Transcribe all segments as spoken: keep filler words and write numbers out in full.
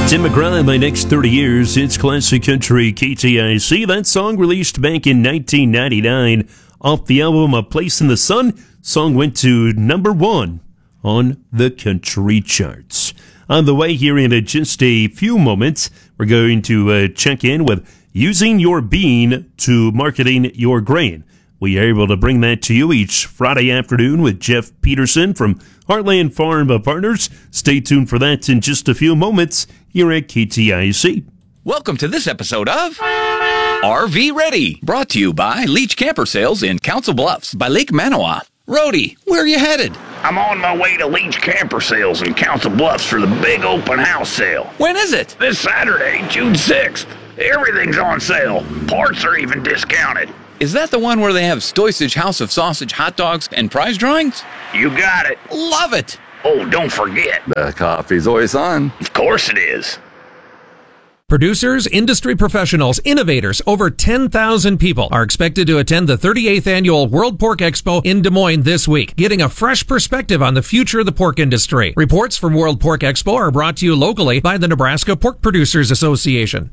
Tim McGraw, My Next thirty Years, it's classic country K T I C. That song released back in nineteen ninety-nine off the album A Place in the Sun. Song went to number one on the country charts. On the way here in just a few moments, we're going to uh, check in with using your bean to marketing your grain. We are able to bring that to you each Friday afternoon with Jeff Peterson from Heartland Farm Partners. Stay tuned for that in just a few moments here at K T I C. Welcome to this episode of R V Ready, brought to you by Leach Camper Sales in Council Bluffs by Lake Manawa. Rody, where are you headed? I'm on my way to Leach Camper Sales in Council Bluffs for the big open house sale. When is it? This Saturday, June sixth. Everything's on sale. Parts are even discounted. Is that the one where they have Stoysage House of Sausage hot dogs and prize drawings? You got it. Love it. Oh, don't forget. The coffee's always on. Of course it is. Producers, industry professionals, innovators, over ten thousand people are expected to attend the thirty-eighth Annual World Pork Expo in Des Moines this week, getting a fresh perspective on the future of the pork industry. Reports from World Pork Expo are brought to you locally by the Nebraska Pork Producers Association.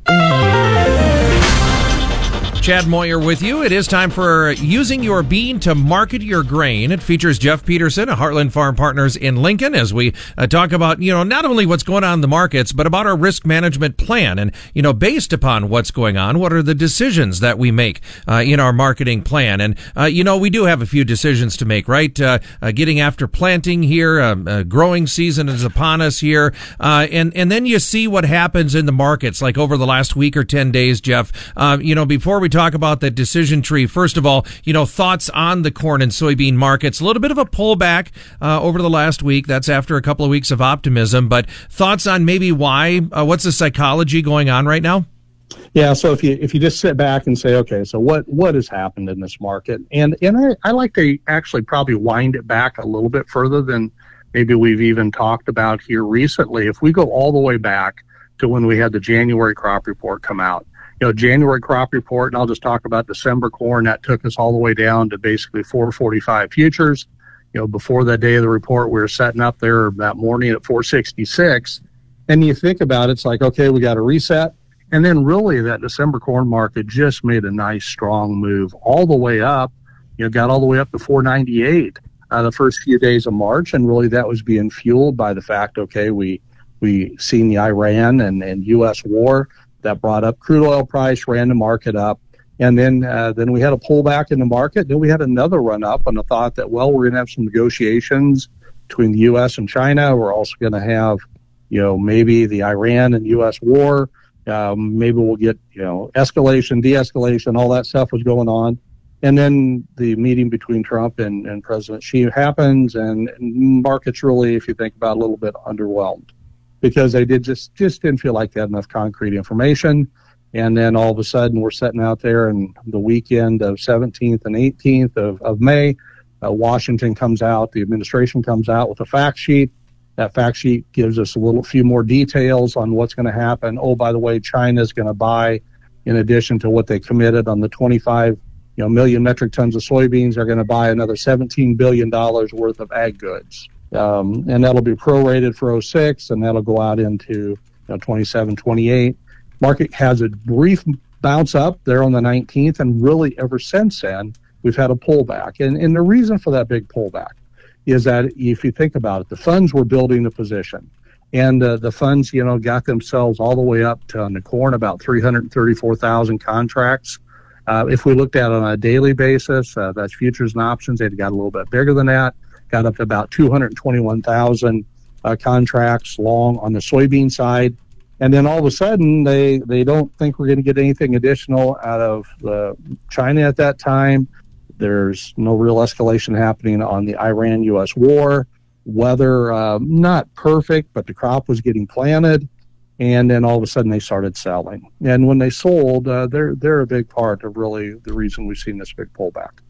Chad Moyer with you. It is time for Using Your Bean to Market Your Grain. It features Jeff Peterson of Heartland Farm Partners in Lincoln as we uh, talk about, you know, not only what's going on in the markets, but about our risk management plan. And, you know, based upon what's going on, what are the decisions that we make uh, in our marketing plan? And, uh, you know, we do have a few decisions to make, right? Uh, uh, getting after planting here, um, uh, growing season is upon us here. Uh, and, and then you see what happens in the markets, like over the last week or ten days, Jeff. Uh, you know, before we talk about that decision tree, first of all, you know, thoughts on the corn and soybean markets. A little bit of a pullback uh, over the last week. That's after a couple of weeks of optimism. But thoughts on maybe why? Uh, what's the psychology going on right now? Yeah, so if you if you just sit back and say, okay, so what what has happened in this market? And and I, I like to actually probably wind it back a little bit further than maybe we've even talked about here recently. If we go all the way back to when we had the January crop report come out. You know, January crop report, and I'll just talk about December corn, that took us all the way down to basically four forty-five futures. You know, before that day of the report, we were setting up there that morning at four sixty-six. And you think about it, it's like, okay, we got a reset. And then really that December corn market just made a nice, strong move all the way up. You know, got all the way up to four ninety-eight uh, the first few days of March. And really that was being fueled by the fact, okay, we we seen the Iran and, and U S war. That brought up crude oil price, ran the market up, and then uh, then we had a pullback in the market. Then we had another run up on the thought that, well, we're going to have some negotiations between the U S and China. We're also going to have, you know, maybe the Iran and U S war. Um, maybe we'll get, you know, escalation, de-escalation, all that stuff was going on. And then the meeting between Trump and, and President Xi happens, and, and markets really, if you think about it, a little bit underwhelmed. Because they did just, just didn't feel like they had enough concrete information. And then all of a sudden we're sitting out there in the weekend of seventeenth and eighteenth of, of May. Uh, Washington comes out, the administration comes out with a fact sheet. That fact sheet gives us a little few more details on what's going to happen. Oh, by the way, China's going to buy, in addition to what they committed on the twenty-five you know, million metric tons of soybeans, they're going to buy another seventeen billion dollars worth of ag goods. Um, and that'll be prorated for oh six, and that'll go out into you know, twenty-seven, twenty-eight. Market has a brief bounce up there on the nineteenth, and really ever since then, we've had a pullback. And, and the reason for that big pullback is that if you think about it, the funds were building the position. And uh, the funds, you know, got themselves all the way up to, on the corn, about three hundred thirty-four thousand contracts. Uh, if we looked at it on a daily basis, uh, that's futures and options, they'd got a little bit bigger than that. Got up to about two hundred twenty-one thousand uh, contracts long on the soybean side. And then all of a sudden, they, they don't think we're going to get anything additional out of uh, China at that time. There's no real escalation happening on the Iran U S war. Weather, uh, not perfect, but the crop was getting planted. And then all of a sudden, they started selling. And when they sold, uh, they're, they're a big part of really the reason we've seen this big pullback.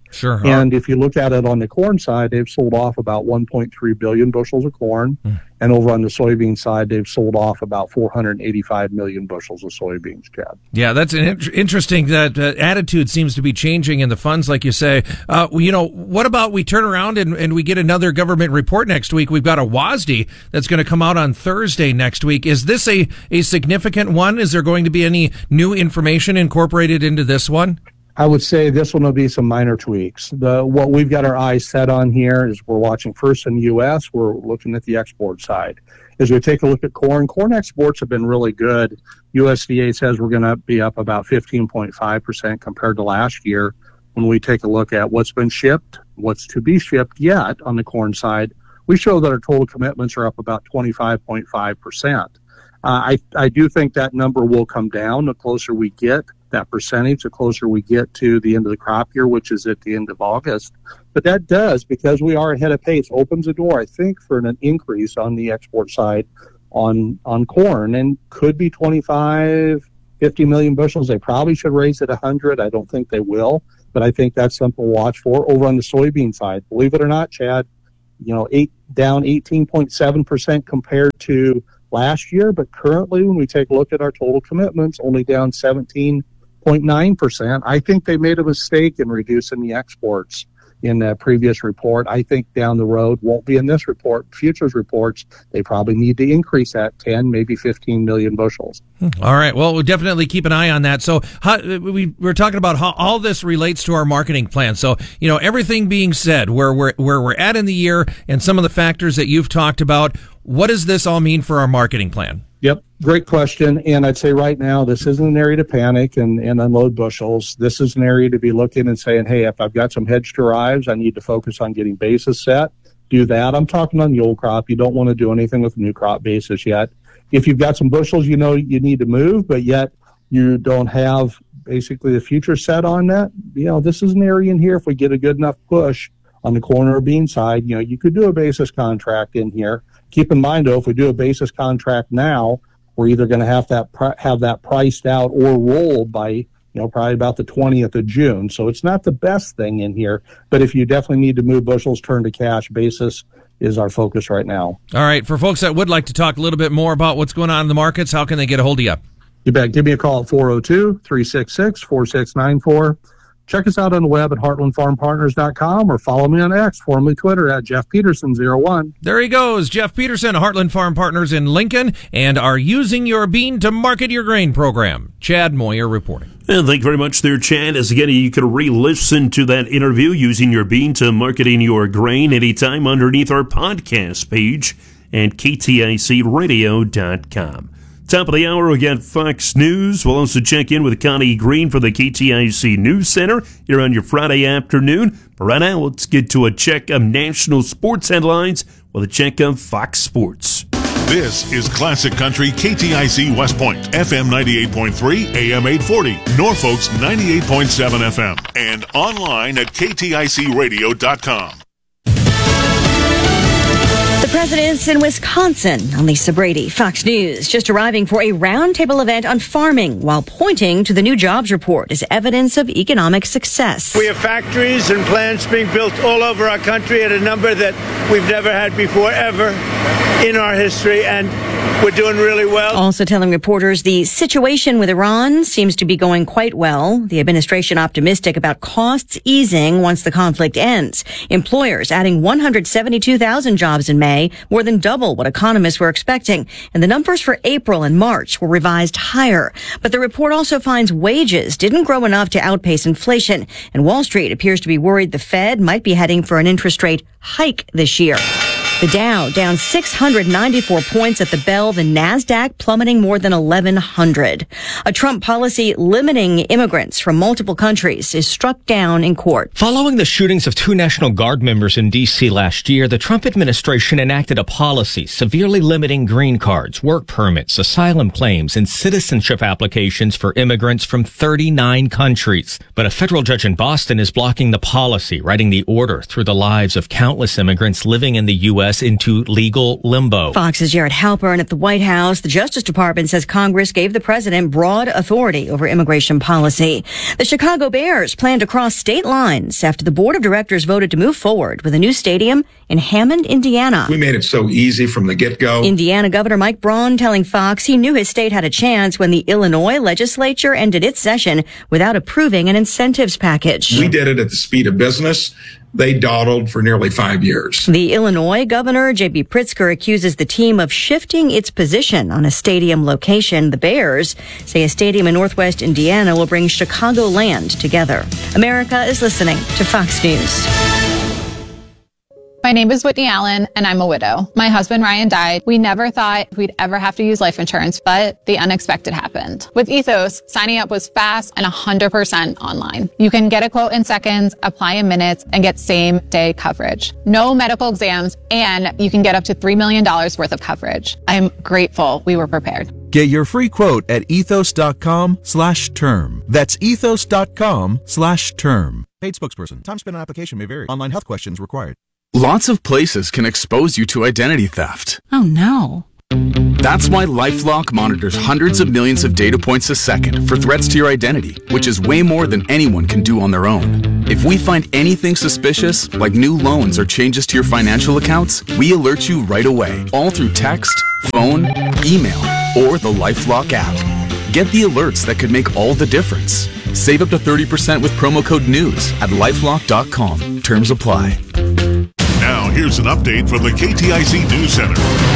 Sure. And if you look at it on the corn side, they've sold off about one point three billion bushels of corn. Mm. And over on the soybean side, they've sold off about four hundred eighty-five million bushels of soybeans, Chad. Yeah, that's an in- interesting that uh, attitude seems to be changing in the funds, like you say. Uh, you know, what about we turn around and, and we get another government report next week? We've got a W A S D that's going to come out on Thursday next week. Is this a, a significant one? Is there going to be any new information incorporated into this one? I would say this one will be some minor tweaks. The what we've got our eyes set on here is we're watching first in the U S. We're looking at the export side. As we take a look at corn, corn exports have been really good. U S D A says we're going to be up about fifteen point five percent compared to last year. When we take a look at what's been shipped, what's to be shipped yet on the corn side, we show that our total commitments are up about twenty-five point five percent. Uh, I, I do think that number will come down the closer we get that percentage, the closer we get to the end of the crop year, which is at the end of August. But that does, because we are ahead of pace, opens the door, I think, for an increase on the export side on on corn, and could be twenty-five, fifty million bushels. They probably should raise it one hundred. I don't think they will, but I think that's something to watch for. Over on the soybean side, believe it or not, Chad, you know, eight down eighteen point seven percent compared to last year, but currently when we take a look at our total commitments, only down seventeen point nine percent. I think they made a mistake in reducing the exports in the previous report. I think down the road, won't be in this report, futures reports, they probably need to increase that ten, maybe fifteen million bushels. All right. Well, we'll definitely keep an eye on that. So how, we we're talking about how all this relates to our marketing plan. So, you know, everything being said, where we're, where we're at in the year and some of the factors that you've talked about, what does this all mean for our marketing plan? Yep, great question. And I'd say right now, this isn't an area to panic and, and unload bushels. This is an area to be looking and saying, hey, if I've got some hedged arrives, I need to focus on getting basis set. Do that. I'm talking on the old crop. You don't want to do anything with new crop basis yet. If you've got some bushels, you know you need to move, but yet you don't have basically the future set on that. You know, this is an area in here. If we get a good enough push on the corn or bean side, you know, you could do a basis contract in here. Keep in mind, though, if we do a basis contract now, we're either going to have that have that priced out or rolled by, you know, probably about the twentieth of June. So it's not the best thing in here. But if you definitely need to move bushels, turn to cash. Basis is our focus right now. All right. For folks that would like to talk a little bit more about what's going on in the markets, how can they get a hold of you? You bet. Give me a call at four oh two, three six six, four six nine four. Check us out on the web at heartland farm partners dot com or follow me on X, formerly Twitter, at Jeff Peterson zero one. There he goes, Jeff Peterson, Heartland Farm Partners in Lincoln, and our Using Your Bean to Market Your Grain program. Chad Moyer reporting. And thank you very much there, Chad. As again, you can re-listen to that interview, Using Your Bean to Marketing Your Grain, anytime underneath our podcast page at K T I C radio dot com. Top of the hour, we got Fox News. We'll also check in with Connie Green for the K T I C News Center here on your Friday afternoon. But right now, let's get to a check of national sports headlines with a check of Fox Sports. This is Classic Country K T I C West Point, F M ninety-eight point three, A M eight forty, Norfolk's ninety-eight point seven F M, and online at K T I C radio dot com. The president's in Wisconsin. I'm Lisa Brady, Fox News, just arriving for a roundtable event on farming while pointing to the new jobs report as evidence of economic success. We have factories and plants being built all over our country at a number that we've never had before, ever in our history, and we're doing really well. Also telling reporters the situation with Iran seems to be going quite well. The administration optimistic about costs easing once the conflict ends. Employers adding one hundred seventy-two thousand jobs in May, more than double what economists were expecting. And the numbers for April and March were revised higher. But the report also finds wages didn't grow enough to outpace inflation. And Wall Street appears to be worried the Fed might be heading for an interest rate hike this year. The Dow down six hundred ninety-four points at the bell, the NASDAQ plummeting more than eleven hundred. A Trump policy limiting immigrants from multiple countries is struck down in court. Following the shootings of two National Guard members in D C last year, the Trump administration enacted a policy severely limiting green cards, work permits, asylum claims, and citizenship applications for immigrants from thirty-nine countries. But a federal judge in Boston is blocking the policy, writing the order through the lives of countless immigrants living in the U S S into legal limbo. Fox's Jared Halpern at the White House. The Justice Department says Congress gave the president broad authority over immigration policy. The Chicago Bears plan to cross state lines after the board of directors voted to move forward with a new stadium in Hammond, Indiana. We made it so easy from the get-go. Indiana Governor Mike Braun telling Fox he knew his state had a chance when the Illinois legislature ended its session without approving an incentives package. We did it at the speed of business. They dawdled for nearly five years. The Illinois governor, J B Pritzker, accuses the team of shifting its position on a stadium location. The Bears say a stadium in Northwest Indiana will bring Chicagoland together. America is listening to Fox News. My name is Whitney Allen, and I'm a widow. My husband, Ryan, died. We never thought we'd ever have to use life insurance, but the unexpected happened. With Ethos, signing up was fast and one hundred percent online. You can get a quote in seconds, apply in minutes, and get same-day coverage. No medical exams, and you can get up to three million dollars worth of coverage. I'm grateful we were prepared. Get your free quote at ethos.com slash term. That's ethos.com slash term. Paid spokesperson. Time spent on application may vary. Online health questions required. Lots of places can expose you to identity theft. Oh no. That's why LifeLock monitors hundreds of millions of data points a second for threats to your identity, which is way more than anyone can do on their own. If we find anything suspicious, like new loans or changes to your financial accounts, we alert you right away, all through text, phone, email, or the LifeLock app. Get the alerts that could make all the difference. Save up to thirty percent with promo code NEWS at lifelock dot com. Terms apply. Now, here's an update from the K T I C News Center.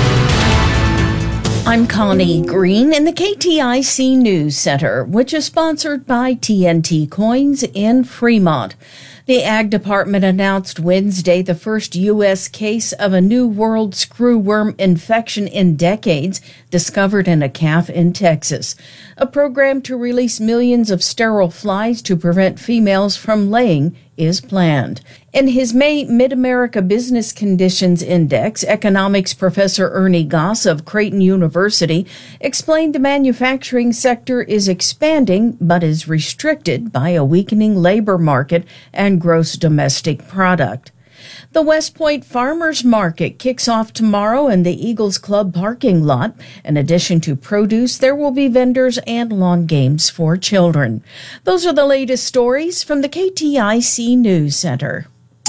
I'm Connie Green in the K T I C News Center, which is sponsored by T N T Coins in Fremont. The Ag Department announced Wednesday the first U S case of a New World screwworm infection in decades discovered in a calf in Texas. A program to release millions of sterile flies to prevent females from laying is planned. In his May Mid-America Business Conditions Index, economics professor Ernie Goss of Creighton University explained the manufacturing sector is expanding but is restricted by a weakening labor market and gross domestic product. The West Point Farmers Market kicks off tomorrow in the Eagles Club parking lot. In addition to produce, there will be vendors and lawn games for children. Those are the latest stories from the K T I C News Center.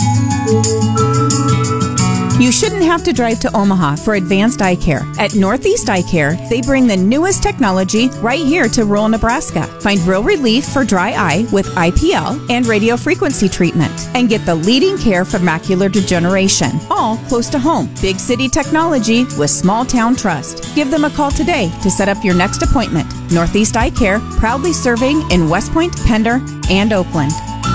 You shouldn't have to drive to Omaha for advanced eye care. At Northeast Eye Care, they bring the newest technology right here to rural Nebraska. Find real relief for dry eye with I P L and radio frequency treatment. And get the leading care for macular degeneration. All close to home. Big city technology with small town trust. Give them a call today to set up your next appointment. Northeast Eye Care, proudly serving in West Point, Pender, and Oakland.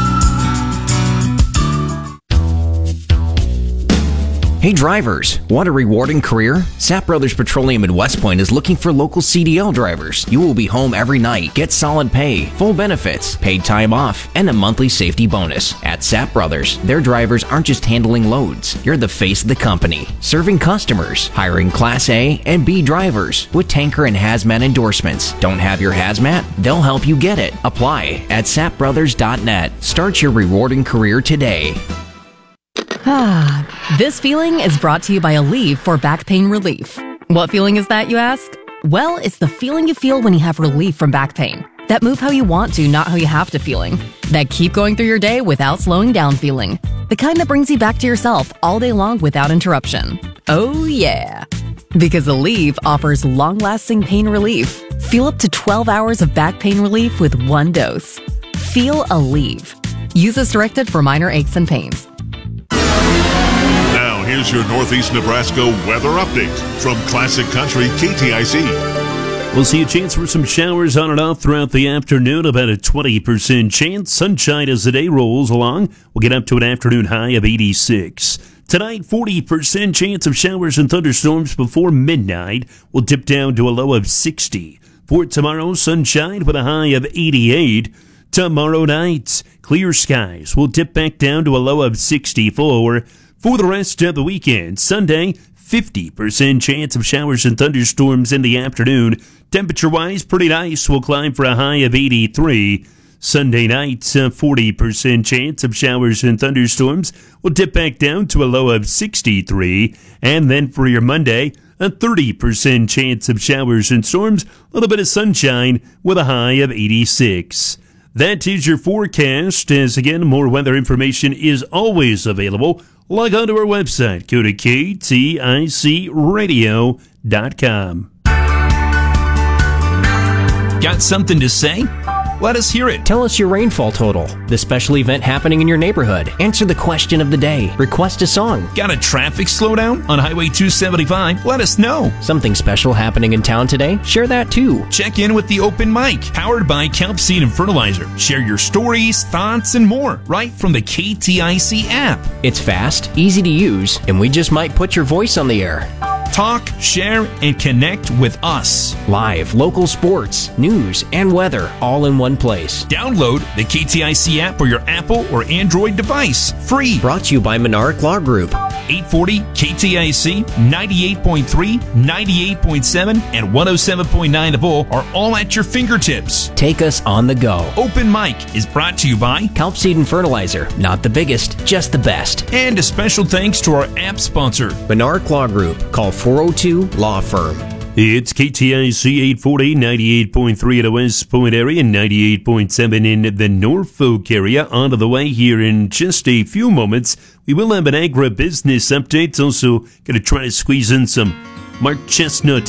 Hey drivers, want a rewarding career? Sapp Brothers Petroleum in West Point is looking for local C D L drivers. You will be home every night, get solid pay, full benefits, paid time off, and a monthly safety bonus. At Sapp Brothers, their drivers aren't just handling loads. You're the face of the company, serving customers, hiring Class A and B drivers with tanker and hazmat endorsements. Don't have your hazmat? They'll help you get it. Apply at sap brothers dot net. Start your rewarding career today. Ah, this feeling is brought to you by Aleve for back pain relief. What feeling is that, you ask? Well, it's the feeling you feel when you have relief from back pain. That move how you want to, not how you have to feeling. That keep going through your day without slowing down feeling. The kind that brings you back to yourself all day long without interruption. Oh yeah. Because Aleve offers long-lasting pain relief. Feel up to twelve hours of back pain relief with one dose. Feel Aleve. Use as directed for minor aches and pains. Now, here's your Northeast Nebraska weather update from Classic Country K T I C. We'll see a chance for some showers on and off throughout the afternoon, about a twenty percent chance. Sunshine as the day rolls along. We'll get up to an afternoon high of eighty-six. Tonight, forty percent chance of showers and thunderstorms before midnight. We'll dip down to a low of sixty. For tomorrow, sunshine with a high of eighty-eight. Tomorrow night, clear skies. We'll dip back down to a low of sixty-four. For the rest of the weekend, Sunday, fifty percent chance of showers and thunderstorms in the afternoon. Temperature-wise, pretty nice. We'll climb for a high of eighty-three. Sunday night, a forty percent chance of showers and thunderstorms. We'll dip back down to a low of sixty-three. And then for your Monday, a thirty percent chance of showers and storms, a little bit of sunshine with a high of eighty-six. That is your forecast. As again, more weather information is always available. Log on to our website. Go to K T I C radio dot com. Got something to say? Let us hear it. Tell us your rainfall total, the special event happening in your neighborhood. Answer the question of the day. Request a song. Got a traffic slowdown on Highway two seventy-five? Let us know. Something special happening in town today? Share that too. Check in with the open mic, powered by Kelp Seed and Fertilizer. Share your stories, thoughts, and more right from the K T I C app. It's fast, easy to use, and we just might put your voice on the air. Talk, share, and connect with us. Live, local sports, news, and weather all in one place. Download the K T I C app for your Apple or Android device. Free. Brought to you by Monarch Law Group. eight forty K T I C, ninety-eight point three, ninety-eight point seven, and one oh seven point nine The Bull are all at your fingertips. Take us on the go. Open Mic is brought to you by Kelp Seed and Fertilizer. Not the biggest, just the best. And a special thanks to our app sponsor, Monarch Law Group. Call four oh two Law Firm. It's K T I C eight forty, ninety-eight point three in the West Point area, ninety-eight point seven in the Norfolk area. On to the way here in just a few moments. We will have an agribusiness update. Also going to try to squeeze in some Mark Chestnut